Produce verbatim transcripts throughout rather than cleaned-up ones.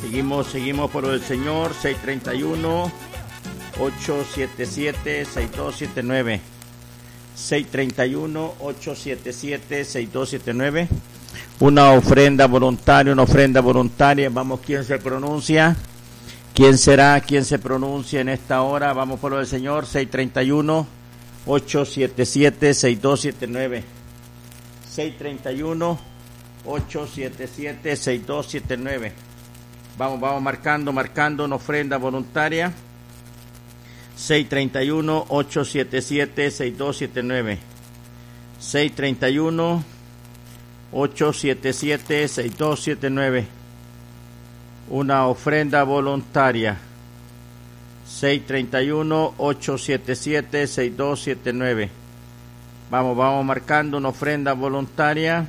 Seguimos, seguimos por el Señor. seis treinta y uno, ocho siete siete, seis dos siete nueve. seis treinta y uno, ocho siete siete, seis dos siete nueve. Una ofrenda voluntaria, una ofrenda voluntaria. Vamos, ¿quién se pronuncia? ¿Quién será? ¿Quién se pronuncia en esta hora? Vamos por el Señor. seis treinta y uno, ocho siete siete, seis dos siete nueve. seis treinta y uno, ocho siete siete, seis dos siete nueve. Vamos, vamos marcando, marcando una ofrenda voluntaria. seis treinta y uno, ocho siete siete, seis dos siete nueve. seis treinta y uno, ocho siete siete, seis dos siete nueve. Una ofrenda voluntaria. seis treinta y uno, ocho siete siete, seis dos siete nueve. Vamos, vamos marcando una ofrenda voluntaria.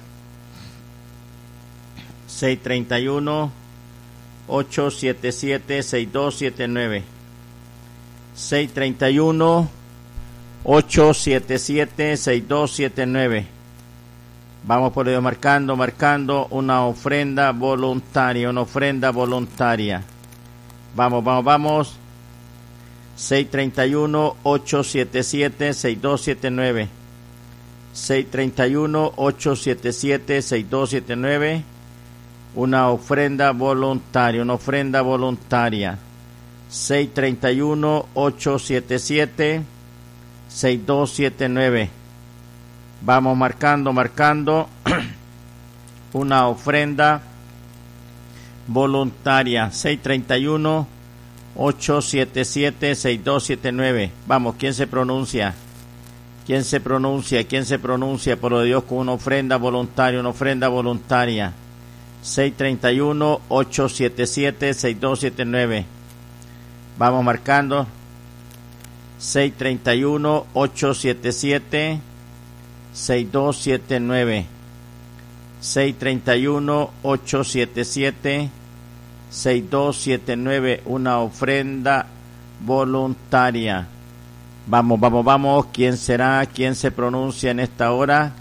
seis treinta y uno, ocho siete siete, seis dos siete nueve. seis treinta y uno, ocho siete siete, seis dos siete nueve. Vamos por ello marcando, marcando una ofrenda voluntaria, una ofrenda voluntaria. Vamos, vamos, vamos. seis treinta y uno, ocho siete siete, seis dos siete nueve. seis treinta y uno, ocho siete siete, seis dos siete nueve. Una ofrenda voluntaria, una ofrenda voluntaria. seis treinta y uno, ocho siete siete, seis dos siete nueve. Vamos marcando, marcando una ofrenda voluntaria. seis treinta y uno, ocho siete siete, seis dos siete nueve. Vamos, ¿quién se pronuncia? ¿Quién se pronuncia? ¿Quién se pronuncia por lo de Dios con una ofrenda voluntaria, una ofrenda voluntaria? seis treinta y uno, ocho siete siete, seis dos siete nueve. Vamos marcando. seis treinta y uno, ocho siete siete, seis dos siete nueve. seis treinta y uno, ocho siete siete, seis dos siete nueve. Una ofrenda voluntaria. Vamos, vamos, vamos. ¿Quién será? ¿Quién se pronuncia en esta hora?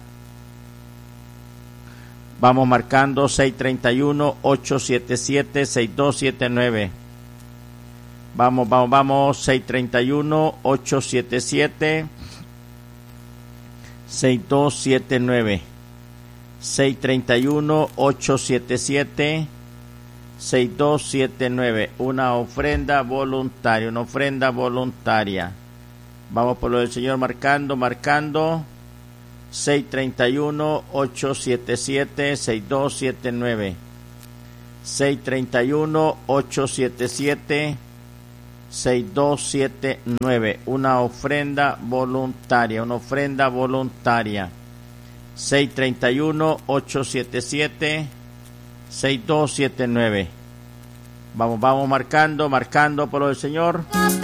Vamos marcando. seis treinta y uno, ocho siete siete, seis dos siete nueve. Vamos, vamos, vamos. seis treinta y uno, ocho siete siete, seis dos siete nueve. seis treinta y uno, ocho siete siete, seis dos siete nueve. Una ofrenda voluntaria, una ofrenda voluntaria. Vamos por lo del Señor marcando, marcando. seis treinta y uno, ocho siete siete, seis dos siete nueve. seis treinta y uno, ocho siete siete, seis dos siete nueve. Una ofrenda voluntaria, una ofrenda voluntaria. seis treinta y uno, ocho siete siete, seis dos siete nueve. Vamos, vamos marcando, marcando por lo del Señor.